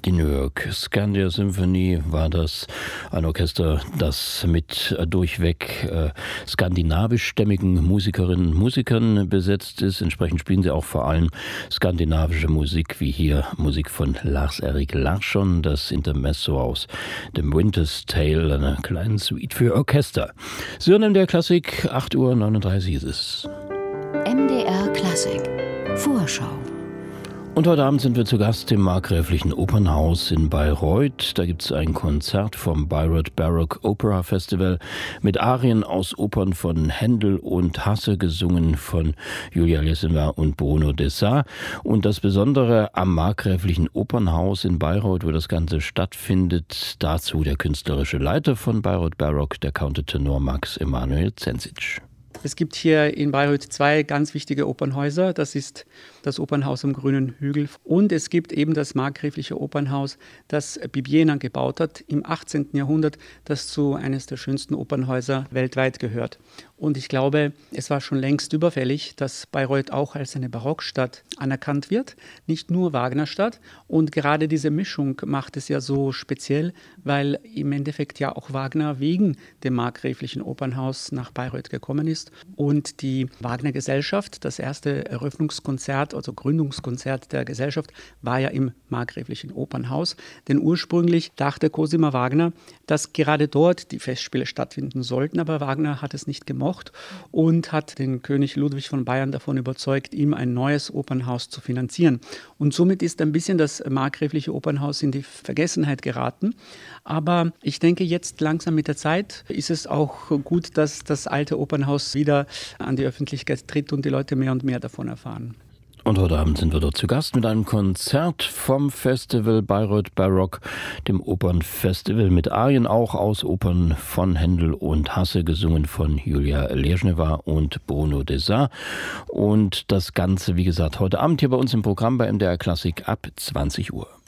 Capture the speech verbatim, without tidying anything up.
in New York. Scandia Symphony war das, ein Orchester, das mit durchweg äh, skandinavischstämmigen Musikerinnen und Musikern besetzt ist. Entsprechend spielen sie auch vor allem skandinavische Musik, wie hier Musik von Lars-Erik Larsson, das Intermezzo aus dem Winter's Tale, einer kleinen Suite für Orchester. Sie hören in der Klassik, acht Uhr neununddreißig ist es. M D R Klassik Vorschau. Und heute Abend sind wir zu Gast im Markgräflichen Opernhaus in Bayreuth. Da gibt es ein Konzert vom Bayreuth Baroque Opera Festival mit Arien aus Opern von Händel und Hasse, gesungen von Julia Lessemer und Bruno Dessart. Und das Besondere am Markgräflichen Opernhaus in Bayreuth, wo das Ganze stattfindet, dazu der künstlerische Leiter von Bayreuth Baroque, der Countertenor Max Emanuel Zenzic. Es gibt hier in Bayreuth zwei ganz wichtige Opernhäuser. Das ist das Opernhaus am Grünen Hügel und es gibt eben das Markgräfliche Opernhaus, das Bibiena gebaut hat im achtzehnten Jahrhundert, das zu eines der schönsten Opernhäuser weltweit gehört. Und ich glaube, es war schon längst überfällig, dass Bayreuth auch als eine Barockstadt anerkannt wird, nicht nur Wagnerstadt. Und gerade diese Mischung macht es ja so speziell, weil im Endeffekt ja auch Wagner wegen dem Markgräflichen Opernhaus nach Bayreuth gekommen ist. Und die Wagner-Gesellschaft, das erste Eröffnungskonzert, also Gründungskonzert der Gesellschaft, war ja im Markgräflichen Opernhaus. Denn ursprünglich dachte Cosima Wagner, dass gerade dort die Festspiele stattfinden sollten, aber Wagner hat es nicht gemocht und hat den König Ludwig von Bayern davon überzeugt, ihm ein neues Opernhaus zu finanzieren. Und somit ist ein bisschen das Markgräfliche Opernhaus in die Vergessenheit geraten. Aber ich denke, jetzt langsam mit der Zeit ist es auch gut, dass das alte Opernhaus wieder an die Öffentlichkeit tritt und die Leute mehr und mehr davon erfahren. Und heute Abend sind wir dort zu Gast mit einem Konzert vom Festival Bayreuth Baroque, dem Opernfestival mit Arien auch aus Opern von Händel und Hasse, gesungen von Julia Lessemer und Bruno Dessart. Und das Ganze, wie gesagt, heute Abend hier bei uns im Programm bei M D R Klassik ab zwanzig Uhr.